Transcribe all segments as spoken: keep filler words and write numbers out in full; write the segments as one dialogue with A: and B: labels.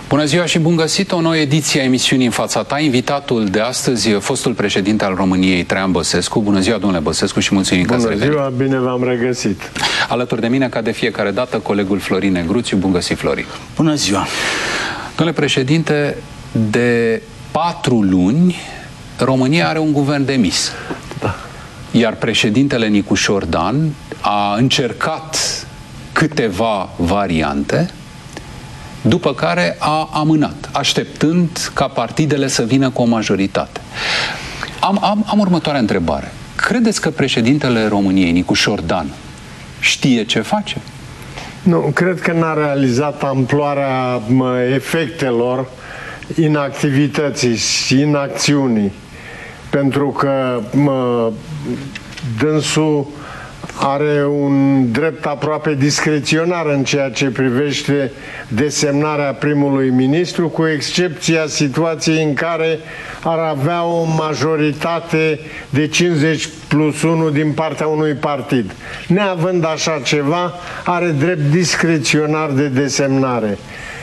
A: Bună ziua și bun găsit! O nouă ediție a emisiunii În fața ta. Invitatul de astăzi, fostul președinte al României, Traian Băsescu. Bună ziua, domnule Băsescu, și mulțumim că ați revenit.
B: Bună ziua, bine v-am regăsit.
A: Alături de mine, ca de fiecare dată, colegul Florin Negruțiu. Bun găsit, Florin!
C: Bună ziua!
A: Domnule președinte, de patru luni, România are un guvern demis.
B: Da.
A: Iar președintele Nicușor Dan a încercat câteva variante, după care a amânat, așteptând ca partidele să vină cu o majoritate. Am, am, am următoarea întrebare. Credeți că președintele României, Nicușor Dan, știe ce face?
B: Nu, cred că n-a realizat amploarea efectelor inactivității și inacțiunii. Pentru că mă, dânsul are un drept aproape discreționar în ceea ce privește desemnarea primului ministru, cu excepția situației în care ar avea o majoritate de cincizeci plus unu din partea unui partid. Neavând așa ceva, are drept discreționar de desemnare.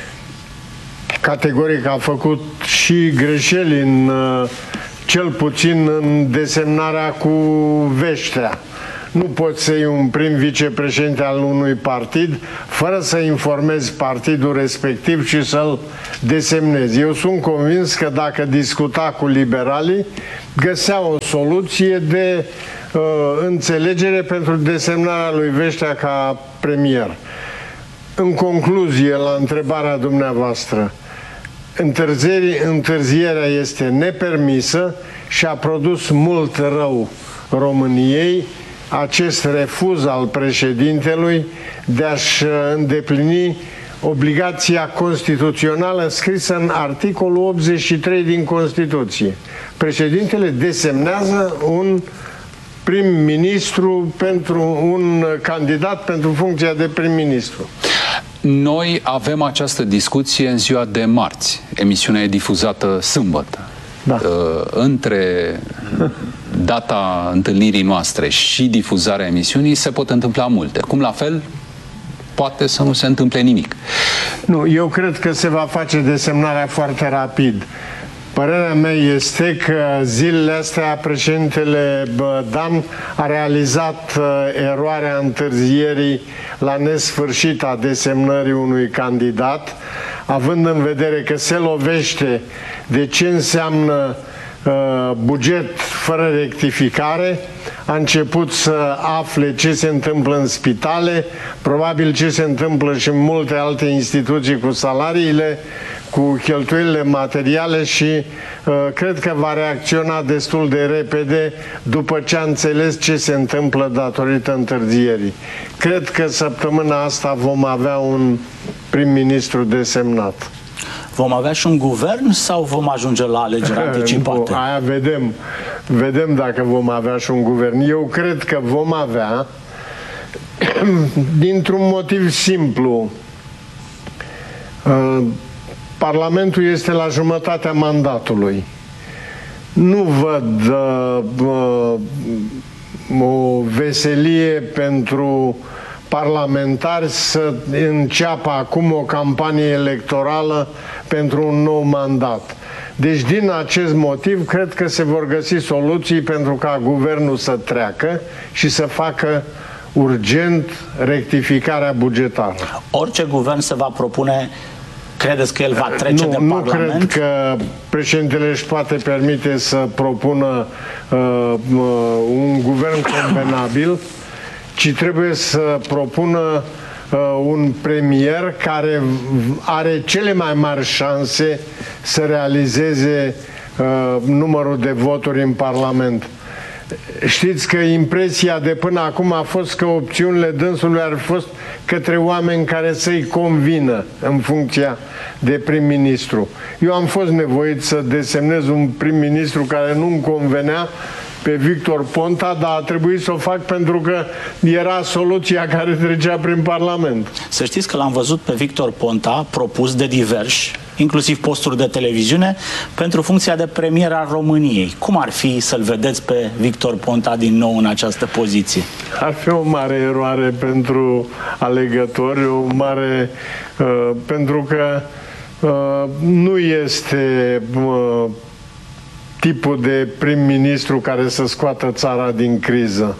B: Categoric a făcut și greșeli în, cel puțin în desemnarea cu Veștea. Nu poți să iei un prim vicepreședinte al unui partid fără să informezi partidul respectiv și să-l desemnezi. Eu sunt convins că dacă discuta cu liberalii, găsea o soluție de uh, înțelegere pentru desemnarea lui Veștea ca premier. În concluzie, la întrebarea dumneavoastră, întârzierea este nepermisă și a produs mult rău României acest refuz al președintelui de a-și îndeplini obligația constituțională scrisă în articolul optzeci și trei din Constituție. Președintele desemnează un prim-ministru pentru un candidat pentru funcția de prim-ministru.
A: Noi avem această discuție în ziua de marți. Emisiunea e difuzată sâmbătă.
B: Da.
A: Uh, între data întâlnirii noastre și difuzarea emisiunii se pot întâmpla multe. Cum la fel, poate să nu se întâmple nimic.
B: Nu, eu cred că se va face desemnarea foarte rapid. Părerea mea este că zilele astea președintele Dan a realizat eroarea întârzierii la nesfârșit a desemnării unui candidat, având în vedere că se lovește de ce înseamnă uh, buget fără rectificare, a început să afle ce se întâmplă în spitale, probabil ce se întâmplă și în multe alte instituții cu salariile, cu cheltuielile materiale și uh, cred că va reacționa destul de repede după ce a înțeles ce se întâmplă datorită întârzierii. Cred că săptămâna asta vom avea un prim-ministru desemnat.
C: Vom avea și un guvern sau vom ajunge la alegeri anticipate?
B: Nu, aia vedem. Vedem dacă vom avea și un guvern. Eu cred că vom avea dintr-un motiv simplu. Uh, Parlamentul este la jumătatea mandatului. Nu văd uh, uh, o veselie pentru parlamentari să înceapă acum o campanie electorală pentru un nou mandat. Deci, din acest motiv, cred că se vor găsi soluții pentru ca guvernul să treacă și să facă urgent rectificarea bugetară.
C: Orice guvern se va propune, credeți că el va trece
B: nu,
C: de
B: nu
C: Parlament?
B: Nu cred că președintele își poate permite să propună uh, uh, un guvern convenabil, ci trebuie să propună uh, un premier care are cele mai mari șanse să realizeze uh, numărul de voturi în Parlament. Știți că impresia de până acum a fost că opțiunile dânsului ar fi fost către oameni care să-i convină în funcția de prim-ministru. Eu am fost nevoit să desemnez un prim-ministru care nu-mi convenea, pe Victor Ponta, dar a trebuit să o fac pentru că era soluția care trecea prin Parlament.
C: Să știți că l-am văzut pe Victor Ponta propus de diversi, inclusiv posturi de televiziune, pentru funcția de premier al României. Cum ar fi să-l vedeți pe Victor Ponta din nou în această poziție?
B: Ar fi o mare eroare pentru alegători, o mare... Uh, pentru că nu este tipul de prim-ministru care să scoată țara din criză.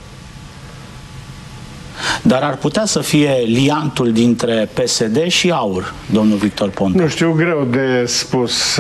C: Dar ar putea să fie liantul dintre P S D și AUR, domnul Victor Ponta? Nu
B: știu, greu de spus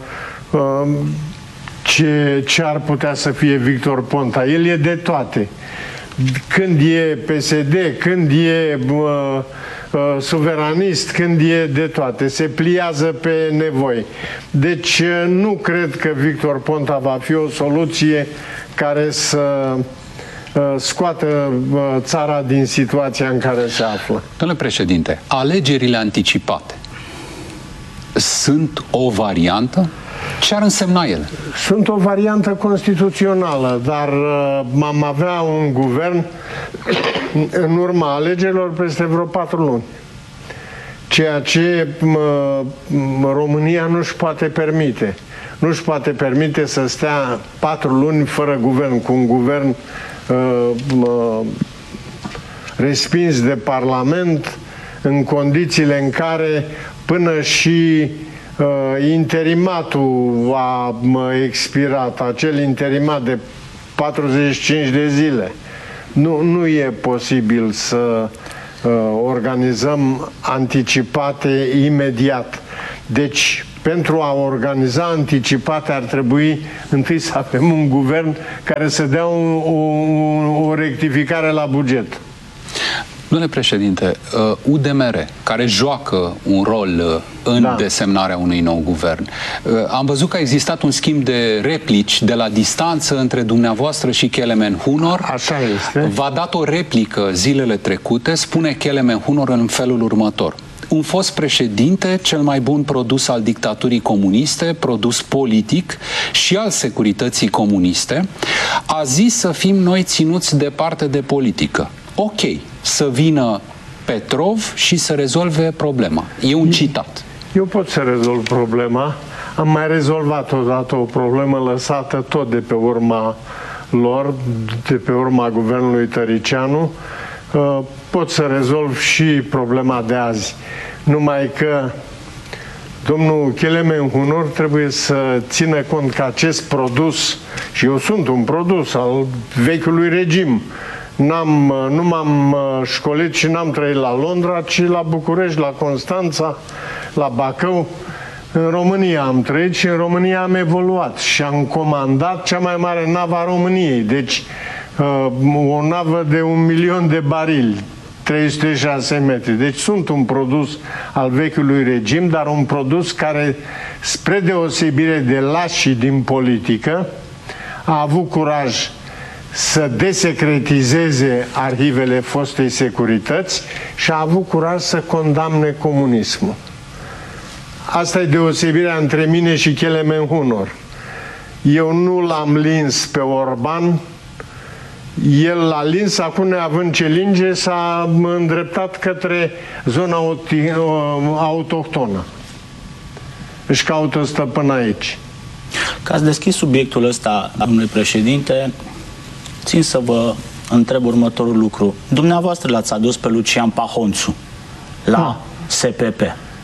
B: ce, ce ar putea să fie Victor Ponta. El e de toate. Când e P S D, când e uh, uh, suveranist, când e de toate. Se pliază pe nevoi. Deci uh, nu cred că Victor Ponta va fi o soluție care să uh, scoată uh, țara din situația în care se află.
A: Domnule președinte, alegerile anticipate sunt o variantă? Ce ar însemna ele?
B: Sunt o variantă constituțională, dar uh, am avea un guvern în urma alegerilor peste vreo patru luni. Ceea ce uh, România nu-și poate permite. Nu-și poate permite să stea patru luni fără guvern, cu un guvern uh, uh, respins de Parlament, în condițiile în care până și interimatul a expirat, acel interimat de patruzeci și cinci de zile. Nu, nu e posibil să uh, organizăm anticipate imediat. Deci, pentru a organiza anticipate ar trebui întâi să avem un guvern care să dea o, o, o rectificare la buget.
A: Domnule președinte, U D M R, care joacă un rol în da. desemnarea unui nou guvern, am văzut că a existat un schimb de replici de la distanță între dumneavoastră și Kelemen Hunor.
B: Așa este.
A: V-a dat o replică zilele trecute, spune Kelemen Hunor în felul următor: un fost președinte, cel mai bun produs al dictaturii comuniste, produs politic și al securității comuniste, a zis să fim noi ținuți departe de politică. Ok, să vină Petrov și să rezolve problema. E un citat.
B: Eu pot să rezolv problema. Am mai rezolvat odată o problemă lăsată tot de pe urma lor, de pe urma guvernului Tăricianu. Pot să rezolv și problema de azi. Numai că domnul Kelemen Hunor trebuie să țină cont că acest produs, și eu sunt un produs al vechiului regim, N-am, nu m-am școlit și n-am trăit la Londra, ci la București, la Constanța, la Bacău. În România am trăit și în România am evoluat și am comandat cea mai mare navă a României. Deci o navă de un milion de barili, trei sute șase metri. Deci sunt un produs al vechiului regim, dar un produs care, spre deosebire de lașii din politică, a avut curaj să desecretizeze arhivele fostei securități și a avut curaj să condamne comunismul. Asta e deosebirea între mine și Kelemen Hunor. Eu nu l-am lins pe Orban, el l-a lins, acum neavând ce linge, s-a îndreptat către zona autohtonă. Își caută stăpân aici.
C: Că ați deschis subiectul ăsta, domnule președinte, țin să vă întreb următorul lucru. Dumneavoastră l-ați adus pe Lucian Pahonțu la S P P.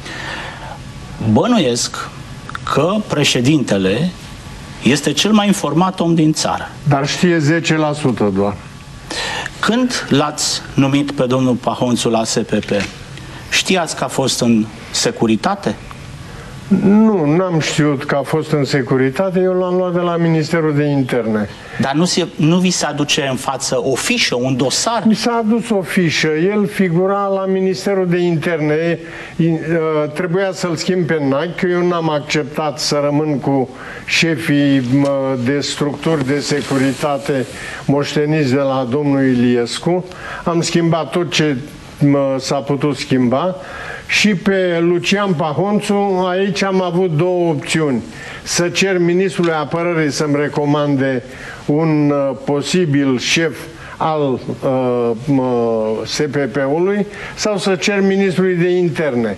C: Bănuiesc că președintele este cel mai informat om din țară.
B: Dar știe zece la sută doar.
C: Când l-ați numit pe domnul Pahonțu la S P P, știați că a fost în securitate?
B: Nu, n-am știut că a fost în securitate, eu l-am luat de la Ministerul de Interne.
C: Dar nu, se, nu vi se aduce în față o fișă, un dosar?
B: Mi s-a adus o fișă, el figura la Ministerul de Interne, trebuia să-l schimb pe Nike, că eu n-am acceptat să rămân cu șefii de structuri de securitate moșteniți de la domnul Iliescu, am schimbat tot ce s-a putut schimba. Și pe Lucian Pahonțu, aici am avut două opțiuni. Să cer ministrului apărării să-mi recomande un uh, posibil șef al uh, uh, S P P-ului sau să cer ministrului de interne.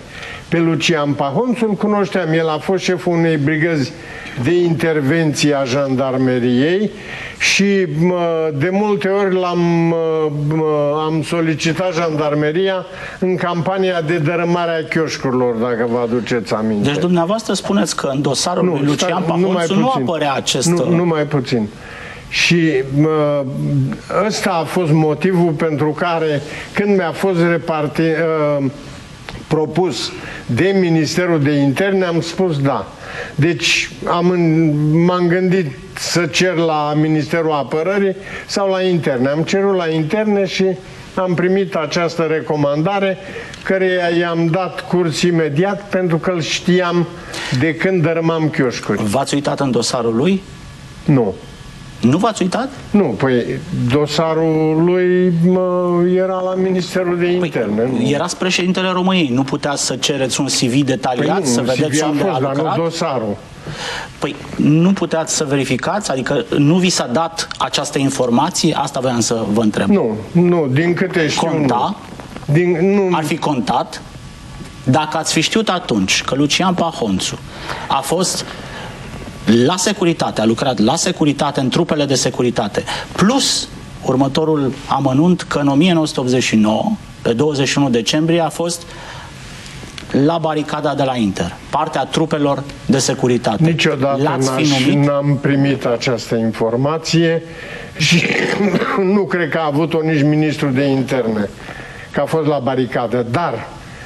B: Pe Lucian Pahonțu îl cunoșteam, el a fost șeful unei brigăzi de intervenție a jandarmeriei și de multe ori l-am am solicitat jandarmeria în campania de dărâmare a chioșcurilor, dacă vă aduceți aminte.
C: Deci dumneavoastră spuneți că în dosarul nu, lui Lucian Pahonțu nu, nu apărea acest...
B: Nu, nu mai puțin. Și ăsta a fost motivul pentru care, când mi-a fost reparti, uh, propus de Ministerul de Interne, am spus da. Deci m-am gândit să cer la Ministerul Apărării sau la Interne. Am cerut la Interne și am primit această recomandare, căreia i-am dat curs imediat pentru că îl știam de când dărâmam chioșcuri.
C: V-ați uitat în dosarul lui?
B: Nu.
C: Nu v-ați uitat?
B: Nu, păi dosarul lui mă, era la Ministerul de Interne.
C: Păi, erați președintele României, nu puteați să cereți un C V detaliat, păi nu, să vedeți unde a lucrat?
B: Dar nu dosarul.
C: Păi nu puteați să verificați? Adică nu vi s-a dat această informație? Asta voiam să vă întreb.
B: Nu, nu, din câte știu,
C: Conta?
B: Nu. Din, nu.
C: Ar fi contat? Dacă ați fi știut atunci că Lucian Pahonțu a fost la securitate, a lucrat la securitate, în trupele de securitate, plus următorul amănunt că în o mie nouă sute optzeci și nouă, pe douăzeci și unu decembrie, a fost la baricada de la Inter, partea trupelor de securitate.
B: Niciodată n-am primit această informație și nu cred că a avut-o nici ministrul de Interne, că a fost la baricadă, dar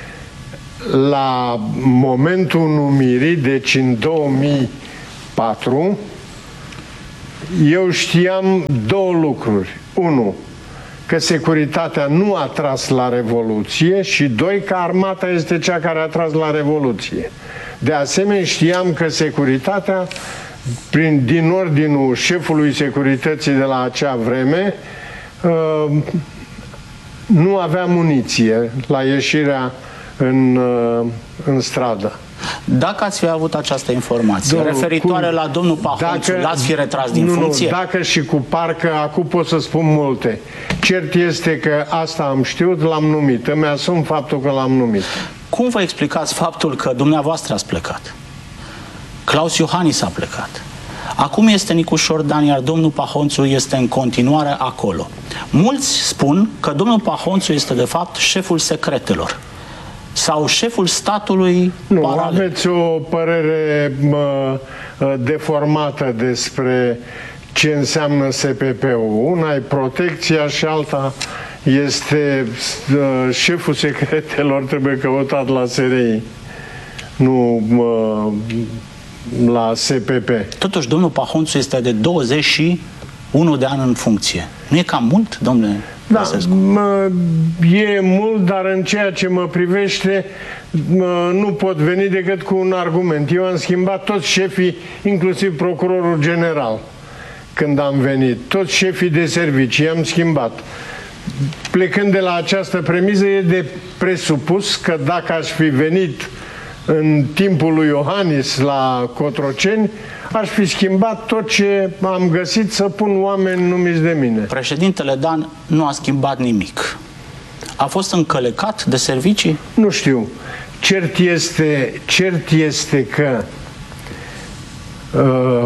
B: la momentul numirii, deci în două mii patru, eu știam două lucruri. Unu, că securitatea nu a tras la Revoluție și doi, că armata este cea care a tras la Revoluție. De asemenea, știam că securitatea, prin, din ordinul șefului securității de la acea vreme, uh, nu avea muniție la ieșirea în, uh, în stradă.
C: Dacă ați fi avut această informație domnul, referitoare cum, la domnul Pahonțu, l-ați fi retras din
B: nu,
C: funcție?
B: Nu, dacă și cu parcă, acum pot să spun multe. Cert este că asta am știut, l-am numit. Îmi asum faptul că l-am numit.
C: Cum vă explicați faptul că dumneavoastră ați plecat? Claus Iohannis a plecat. Acum este Nicu Șordan, iar domnul Pahonțu este în continuare acolo. Mulți spun că domnul Pahonțu este de fapt șeful secretelor sau șeful statului
B: nu,
C: paralel.
B: Aveți o părere mă, deformată despre ce înseamnă S P P-ul. Una e protecția și alta este uh, șeful secretelor trebuie căutat la S R I, nu uh, la S P P.
C: Totuși, domnul Pahonțu este de douăzeci și unu de ani în funcție. Nu e cam mult, domnule?
B: Da, mă, e mult, dar în ceea ce mă privește mă, nu pot veni decât cu un argument. Eu am schimbat toți șefii, inclusiv procurorul general, când am venit. Toți șefii de servicii am schimbat. Plecând de la această premiză, e de presupus că dacă aș fi venit în timpul lui Iohannis la Cotroceni, aș fi schimbat tot ce am găsit să pun oameni numiți de mine.
C: Președintele Dan nu a schimbat nimic. A fost încălecat de servicii?
B: Nu știu. Cert este, cert este că uh,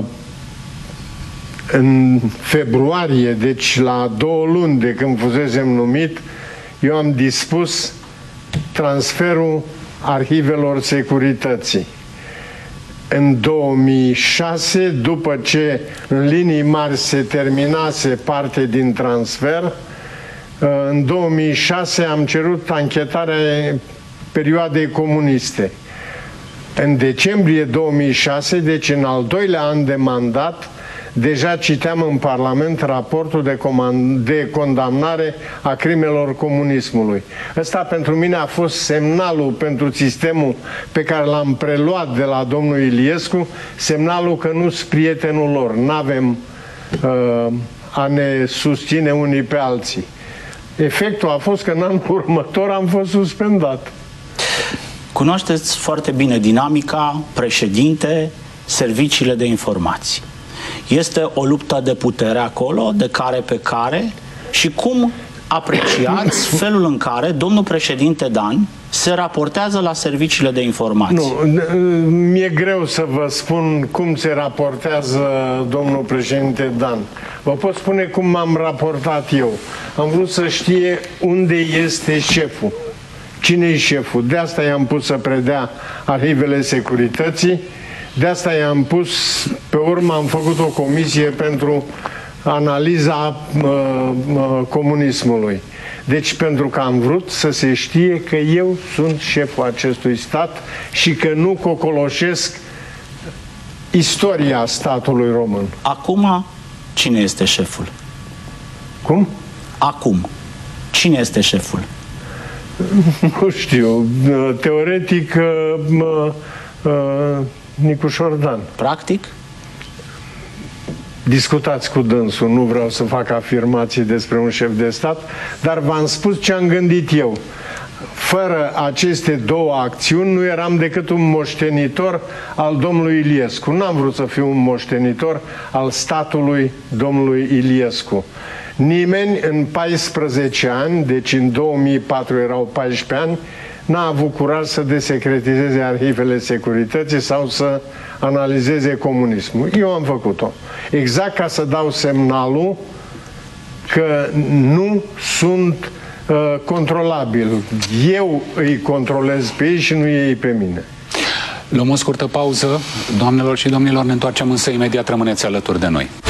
B: în februarie, deci la două luni de când fusesem numit, eu am dispus transferul arhivelor securității. În două mii șase, după ce în linii mari se terminase parte din transfer, în două mii șase am cerut anchetarea perioadei comuniste. În decembrie două mii șase, deci în al doilea an de mandat, deja citeam în Parlament raportul de, de condamnare a crimelor comunismului. Ăsta pentru mine a fost semnalul pentru sistemul pe care l-am preluat de la domnul Iliescu, semnalul că nu sunt prietenul lor, n-avem uh, a ne susține unii pe alții. Efectul a fost că în anul următor am fost suspendat.
C: Cunoașteți foarte bine dinamica, președinte, serviciile de informații. Este o luptă de putere acolo, de care pe care, și cum apreciați felul în care domnul președinte Dan se raportează la serviciile de informații.
B: Nu, mi-e greu să vă spun cum se raportează domnul președinte Dan. Vă pot spune cum m-am raportat eu. Am vrut să știe unde este șeful. Cine e șeful? De asta i-am pus să predea arhivele securității, de asta i-am pus, pe urmă am făcut o comisie pentru analiza uh, uh, comunismului. Deci pentru că am vrut să se știe că eu sunt șeful acestui stat și că nu cocoloșesc istoria statului român.
C: Acum, cine este șeful?
B: Cum?
C: Acum, cine este șeful?
B: Nu știu. Teoretic, uh, uh, Nicu Șordan.
C: Practic?
B: Discutați cu dânsul, nu vreau să fac afirmații despre un șef de stat, dar v-am spus ce am gândit eu. Fără aceste două acțiuni nu eram decât un moștenitor al domnului Iliescu. N-am vrut să fiu un moștenitor al statului domnului Iliescu. Nimeni în paisprezece ani, deci în două mii patru erau paisprezece ani, n-a avut curaj să desecretizeze arhivele securității sau să analizeze comunismul. Eu am făcut-o. Exact ca să dau semnalul că nu sunt uh, controlabil. Eu îi controlez pe ei și nu ei pe mine.
A: Luăm o scurtă pauză. Doamnelor și domnilor, ne întoarcem însă imediat. Rămâneți alături de noi.